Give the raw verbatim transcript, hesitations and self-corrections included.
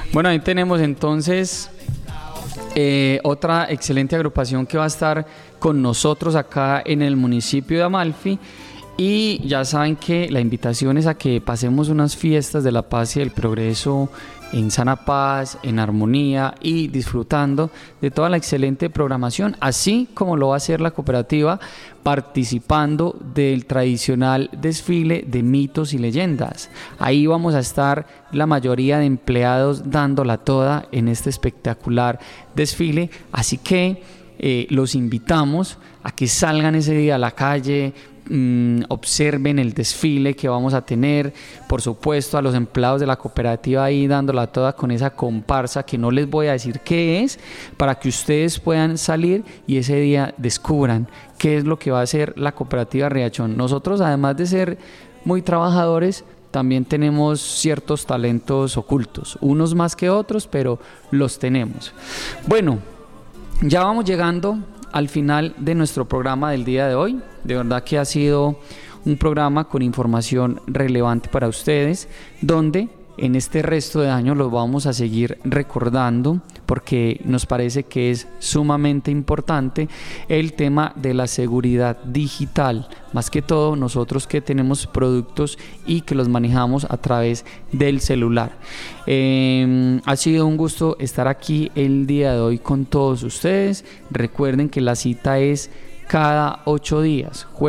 Bueno, ahí tenemos entonces eh, otra excelente agrupación que va a estar con nosotros acá en el municipio de Amalfi. Y ya saben que la invitación es a que pasemos unas fiestas de la paz y del progreso en sana paz, en armonía y disfrutando de toda la excelente programación, así como lo va a hacer la cooperativa, participando del tradicional desfile de mitos y leyendas. Ahí vamos a estar la mayoría de empleados dándola toda en este espectacular desfile, así que eh, los invitamos a que salgan ese día a la calle, Mm, observen el desfile que vamos a tener, por supuesto a los empleados de la cooperativa ahí dándola toda con esa comparsa que no les voy a decir qué es, para que ustedes puedan salir y ese día descubran qué es lo que va a hacer la cooperativa Riachón. Nosotros, además de ser muy trabajadores, también tenemos ciertos talentos ocultos, unos más que otros, pero los tenemos. Bueno, ya vamos llegando al final de nuestro programa del día de hoy. De verdad que ha sido un programa con información relevante para ustedes, donde en este resto de año los vamos a seguir recordando porque nos parece que es sumamente importante el tema de la seguridad digital, más que todo nosotros que tenemos productos y que los manejamos a través del celular. Eh, ha sido un gusto estar aquí el día de hoy con todos ustedes. Recuerden que la cita es cada ocho días.